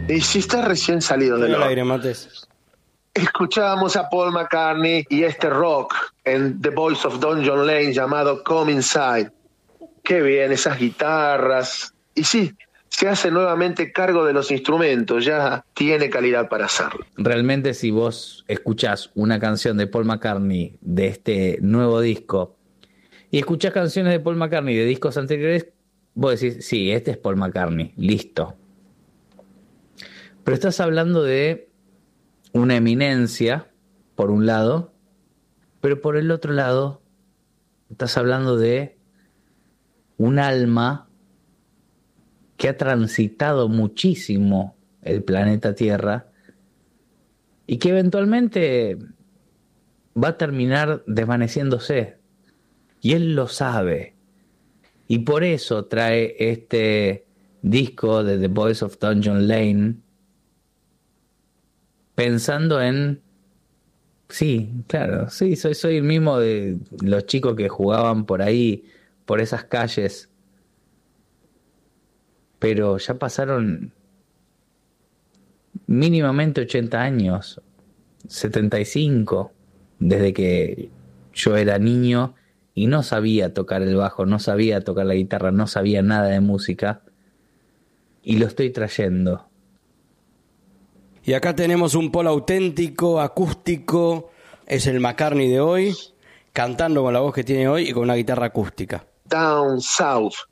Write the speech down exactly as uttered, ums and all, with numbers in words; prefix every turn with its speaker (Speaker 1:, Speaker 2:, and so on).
Speaker 1: Y si está recién salido del
Speaker 2: al
Speaker 1: horno.
Speaker 2: aire, Mates.
Speaker 1: Escuchábamos a Paul McCartney y este rock en The Voice of Don John Lane llamado Come Inside. Qué bien, esas guitarras. Y sí, se hace nuevamente cargo de los instrumentos, ya tiene calidad para hacerlo.
Speaker 3: Realmente, si vos escuchás una canción de Paul McCartney de este nuevo disco y escuchás canciones de Paul McCartney de discos anteriores, vos decís, sí, este es Paul McCartney, listo. Pero estás hablando de una eminencia, por un lado, pero por el otro lado, estás hablando de un alma que ha transitado muchísimo el planeta Tierra y que eventualmente va a terminar desvaneciéndose. Y él lo sabe. Y por eso trae este disco de The Voice of Don John Lane, pensando en... Sí, claro, sí, soy, soy el mismo de los chicos que jugaban por ahí, por esas calles. Pero ya pasaron mínimamente ochenta años, setenta y cinco, desde que yo era niño y no sabía tocar el bajo, no sabía tocar la guitarra, no sabía nada de música, y lo estoy trayendo.
Speaker 2: Y acá tenemos un Paul auténtico, acústico, es el McCartney de hoy, cantando con la voz que tiene hoy y con una guitarra acústica.
Speaker 1: Down South,